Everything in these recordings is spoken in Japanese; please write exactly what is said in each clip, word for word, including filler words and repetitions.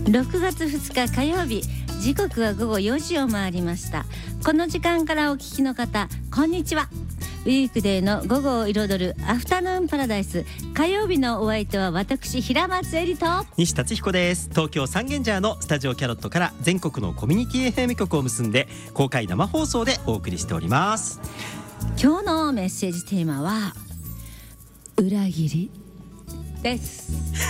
ろくがつふつか火曜日、時刻は午後よじを回りました。この時間からお聞きの方、こんにちは。ウィークデーの午後を彩るアフタヌーンパラダイス、火曜日のお相手は私平松絵里と西達彦です。東京三軒茶屋のスタジオキャロットから全国のコミュニティ エフエム 局を結んで公開生放送でお送りしております。 今日のメッセージテーマは裏切りです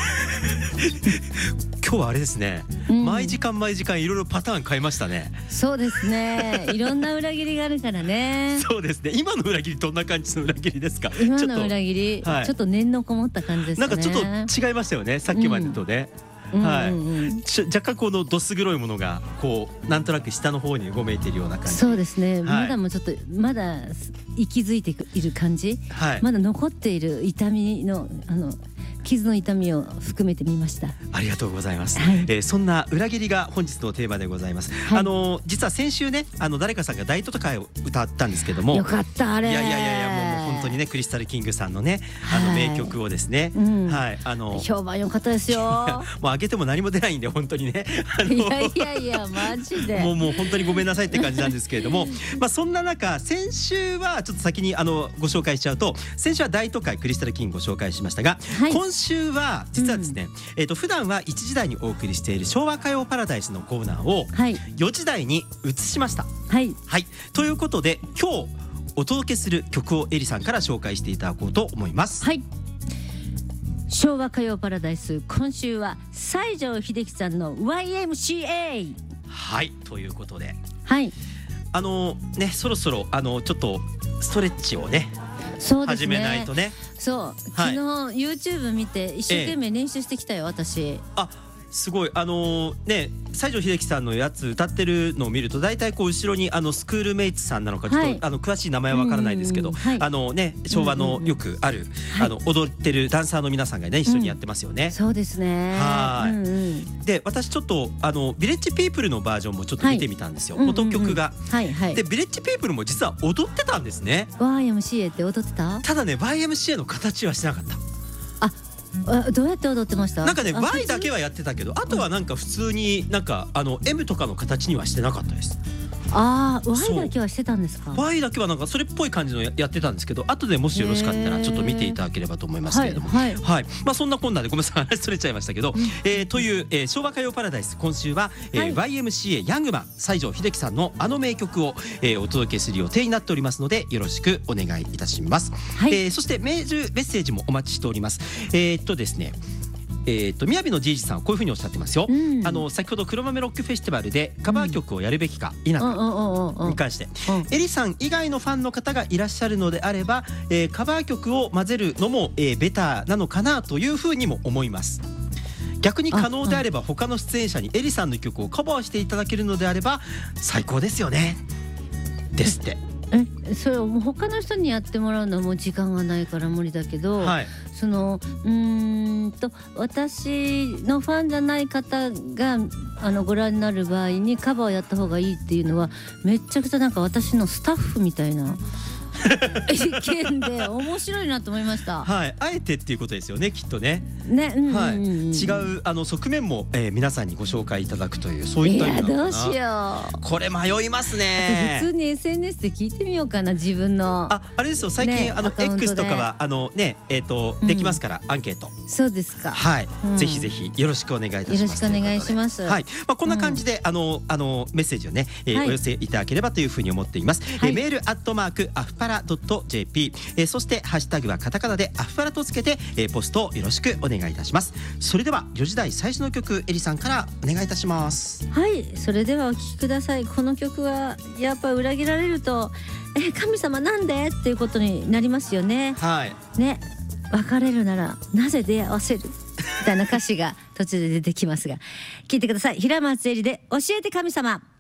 今日はあれですね、うん、毎時間毎時間いろいろパターン変えましたね。 そうですね、いろんな裏切りがあるからねそうですね。今の裏切りどんな感じの裏切りですか？ 今の裏切りちょっと、はい、ちょっと念のこもった感じですかね。 なんかちょっと違いましたよね、さっきまでとね、うんはい、うんうんうん、若干このどす黒いものがこうなんとなく下の方にうごめいているような感じ。 そうですね、はい、まだもうちょっとまだ息づいている感じ、はい、まだ残っている痛みのあの傷の痛みを含めてみました。 ありがとうございます、 はいえー、そんな裏切りが本日のテーマでございます、はい、あの実は先週ね、あの誰かさんが大都会を歌ったんですけども、 よかったあれ。 いやいやいやいやもう本当にね、クリスタルキングさんのね、あの名曲をですね、はい、うん、はい、あの評判良かったですよもう上げても何も出ないんで本当にね、あのいやいやいやマジでもうもう本当にごめんなさいって感じなんですけれどもまあそんな中、先週はちょっと先にあのご紹介しちゃうと、先週は大都会クリスタルキングを紹介しましたが、はい、今週は実はですね、うん、えーと普段はいちじ台にお送りしている昭和歌謡パラダイスのコーナーをよじ台に移しました。 はい、 はい、ということで今日お届けする曲をエリさんから紹介していただこうと思います。 はい、昭和歌謡パラダイス、今週は西城秀樹さんの ワイエムシーエー。 はい、ということで、 はい、 あのね、そろそろあのちょっとストレッチをね、 そうですね、 始めないとね。 そう、昨日 YouTube 見て一生懸命練習してきたよ、私。 あ、すごい、あのー、ね、西城秀樹さんのやつ歌ってるのを見ると、大体こう後ろにあのスクールメイツさんなのかちょっと、はい、あの詳しい名前はわからないですけど、はい、あのね、昭和のよくある、はい、あの踊ってるダンサーの皆さんがね一緒にやってますよね、 うん、そうですね。 はい、 うんうん、で私ちょっとあのビレッジピープルのバージョンもちょっと見てみたんですよ、はい、元曲が、 うんうんうん、はいはい、 でビレッジピープルも実は踊ってたんですね。 ワイエムシーエー って踊ってた？ ただね ワイエムシーエー の形はしてなかった。 あ、どうやって踊ってました？ なんかね Y だけはやってたけど、あとはなんか普通になんかあの エム とかの形にはしてなかったです。 ああ、Y だけはしてたんですか？ Y だけはなんかそれっぽい感じの や, やってたんですけど、後でもしよろしかったらちょっと見ていただければと思いますけれども、はいはいはい、まあそんなこんなでごめんなさい話それちゃいましたけど、うん、えー、という、えー、昭和歌謡パラダイス、今週は、えーはい、ワイエムシーエー ヤングマン西城秀樹さんのあの名曲を、えー、お届けする予定になっておりますので、よろしくお願いいたします、はい、えー、そしてメールメッセージもお待ちしております。えー、っとですねえー、とみやびのじいじさんはこういうふうにおっしゃってますよ、うん、あの先ほど黒豆ロックフェスティバルでカバー曲をやるべきか否かに関して、うん、エリさん以外のファンの方がいらっしゃるのであれば、えー、カバー曲を混ぜるのも、えー、ベターなのかなというふうにも思います。逆に可能であれば他の出演者にエリさんの曲をカバーしていただけるのであれば最高ですよね、ですって。 え、それもう他の人にやってもらうのはもう時間がないから無理だけど、はい、そのうーんと私のファンじゃない方があのご覧になる場合にカバーをやった方がいいっていうのはめっちゃくちゃなんか私のスタッフみたいな意見で面白いなと思いました。 はい、あえてっていうことですよね、きっとね。 ね、うんうんうん、 はい、違うあの側面も、えー、皆さんにご紹介いただくという、そういった意味なのかな。 いやどうしよう。 これ迷いますね。 普通に エスエヌエス で聞いてみようかな、自分の。 あ、あれですよ、最近、ね、あの X とかはあのねえっ、ー、と、うん、できますから、アンケート。 そうですか。 はい、うん、ぜひぜひよろしくお願いいたします。 よろしくお願いします。 はい、まあこんな感じで、うん、あのあのメッセージをね、えーはい、お寄せいただければというふうに思っています。はい、えー、メールアットマークアフパラドット ジェーピー、えー、そしてハッシュタグはカタカナでアフパラとつけて、えー、ポストよろしくお願いいたします。それではよじ台最初の曲、エリさんからお願いいたします。 はい、それではお聴きください。この曲はやっぱ裏切られるとえ神様なんでっていうことになりますよね。 はいね、別れるならなぜ出会わせるみたいな歌詞が途中で出てきますが、聞いてください。平松絵里で教えて神様。